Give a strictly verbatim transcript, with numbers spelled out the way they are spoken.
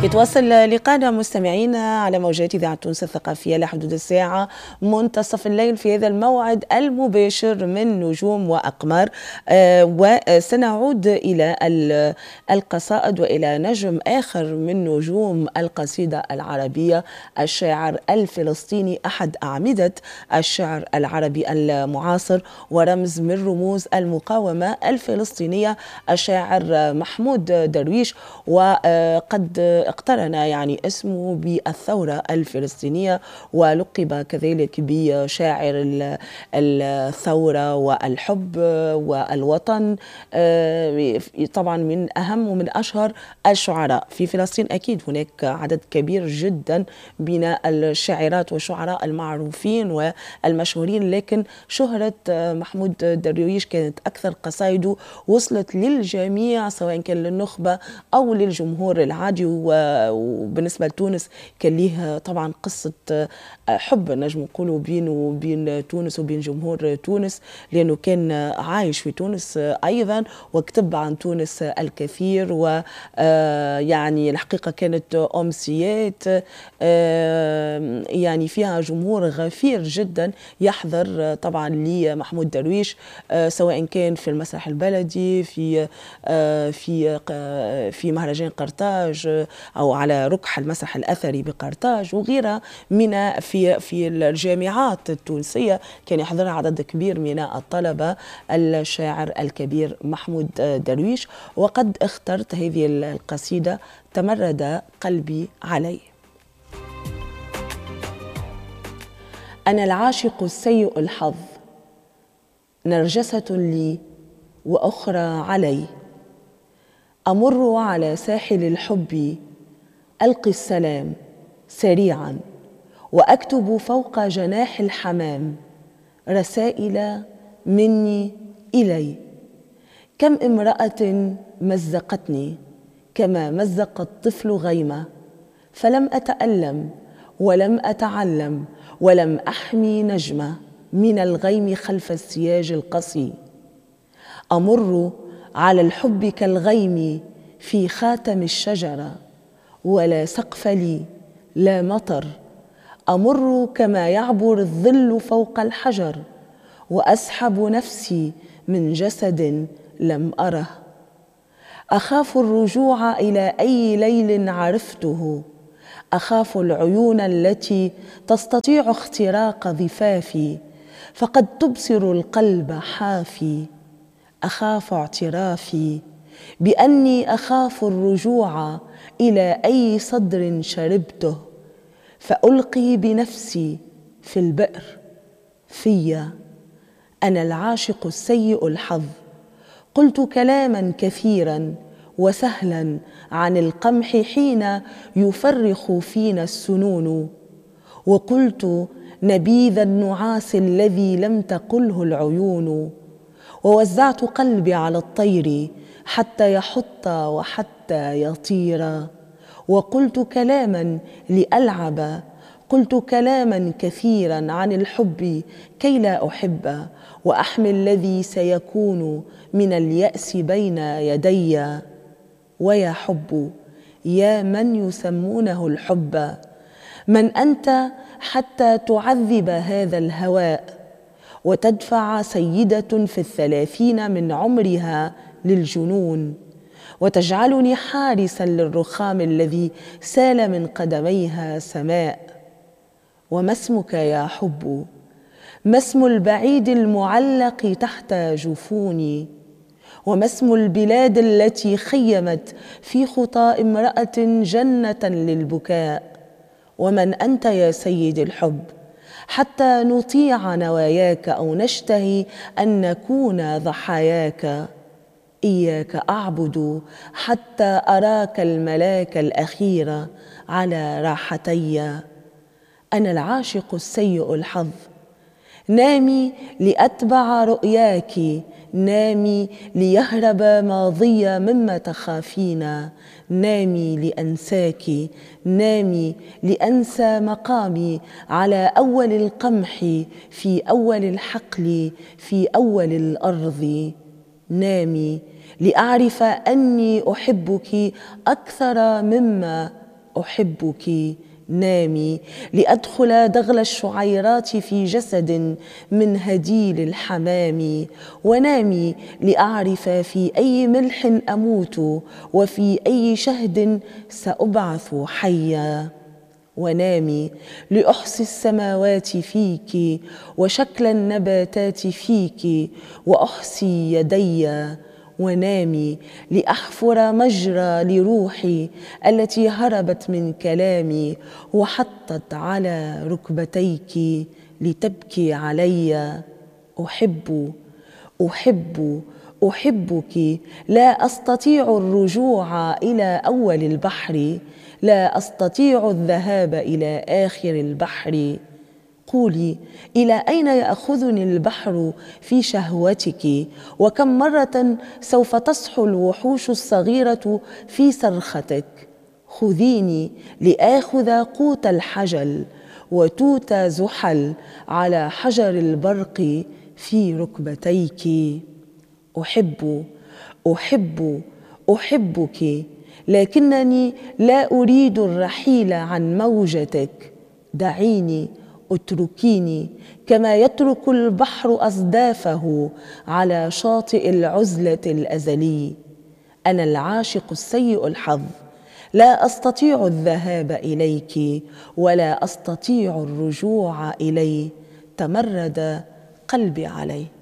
يتواصل لقاءنا مستمعينا على موجات إذاعة تونس الثقافية لحدود الساعة منتصف الليل في هذا الموعد المباشر من نجوم وأقمار. آه وسنعود إلى القصائد وإلى نجم آخر من نجوم القصيدة العربية، الشاعر الفلسطيني، أحد أعمدة الشعر العربي المعاصر ورمز من رموز المقاومة الفلسطينية، الشاعر محمود درويش. وقد اقترن يعني اسمه بالثورة الفلسطينية ولقب كذلك بشاعر الثورة والحب والوطن. طبعا من أهم ومن أشهر الشعراء في فلسطين. أكيد هناك عدد كبير جدا من الشاعرات والشعراء المعروفين والمشهورين، لكن شهرة محمود درويش كانت أكثر قصائده وصلت للجميع سواء كان للنخبة أو للجمهور العادي. وبالنسبة لتونس كان ليه طبعا قصة حب نجم نقولوا بينه وبين تونس وبين جمهور تونس، لأنه كان عايش في تونس أيضا وكتب عن تونس الكثير. ويعني الحقيقة كانت أمسيات يعني فيها جمهور غفير جدا يحضر طبعا لمحمود درويش، سواء كان في المسرح البلدي في في في مهرجان قرطاج أو على ركح المسرح الأثري بقرطاج وغيرها من في في الجامعات التونسية كان يحضر عدد كبير من الطلبة الشاعر الكبير محمود درويش. وقد اخترت هذه القصيدة تمرد قلبي علي. أنا العاشق السيء الحظ، نرجسة لي وأخرى علي، أمر على ساحل الحب ألقي السلام سريعا وأكتب فوق جناح الحمام رسائل مني إلي. كم امرأة مزقتني كما مزق الطفل غيمة، فلم أتألم ولم أتعلم ولم أحمي نجمة من الغيم خلف السياج القصي. أمر على الحب كالغيم في خاتم الشجرة، ولا سقف لي لا مطر. أمر كما يعبر الظل فوق الحجر، وأسحب نفسي من جسد لم أره. أخاف الرجوع إلى أي ليل عرفته، أخاف العيون التي تستطيع اختراق ضفافي، فقد تبصر القلب حافي. أخاف اعترافي بأني أخاف الرجوع إلى أي صدر شربته، فألقي بنفسي في البئر فيا. أنا العاشق السيء الحظ، قلت كلاما كثيرا وسهلا عن القمح حين يفرخ فينا السنون، وقلت نبيذ النعاس الذي لم تقله العيون، ووزعت قلبي على الطير حتى يحط وحتى يطير. وقلت كلاما لألعب، قلت كلاما كثيرا عن الحب كي لا أحب وأحمي الذي سيكون من اليأس بين يدي. ويا حب يا من يسمونه الحب، من أنت حتى تعذب هذا الهواء وتدفع سيدة في الثلاثين من عمرها للجنون، وتجعلني حارسا للرخام الذي سال من قدميها سماء. وما اسمك يا حب؟ ما اسم البعيد المعلق تحت جفوني؟ وما اسم البلاد التي خيمت في خطى امرأة جنة للبكاء؟ ومن أنت يا سيد الحب حتى نطيع نواياك أو نشتهي أن نكون ضحاياك؟ إياك أعبد حتى أراك الملاك الأخير على راحتي. أنا العاشق السيء الحظ، نامي لأتبع رؤياك، نامي ليهرب ماضي مما تخافين، نامي لأنساك، نامي لأنسى مقامي على أول القمح في أول الحقل في أول الأرض، نامي لأعرف أني أحبك أكثر مما أحبك نامي لأدخل دغل الشعيرات في جسد من هديل الحمام، ونامي لأعرف في أي ملح أموت وفي أي شهد سأبعث حيا، ونامي لأحصي السماوات فيك وشكل النباتات فيك وأحصي يدي، ونامي لأحفر مجرى لروحي التي هربت من كلامي وحطت على ركبتيك لتبكي علي. أحب أحب أحبك، لا أستطيع الرجوع إلى أول البحر، لا أستطيع الذهاب إلى آخر البحر. قولي إلى أين يأخذني البحر في شهوتك، وكم مرة سوف تصحو الوحوش الصغيرة في صرختك. خذيني لآخذ قوت الحجل وتوت زحل على حجر البرق في ركبتيك. أحب أحب أحبك، لكنني لا أريد الرحيل عن موجتك. دعيني اتركيني كما يترك البحر أصدافه على شاطئ العزلة الأزلي. أنا العاشق السيء الحظ، لا أستطيع الذهاب إليك ولا أستطيع الرجوع إليه. تمرد قلبي عليه.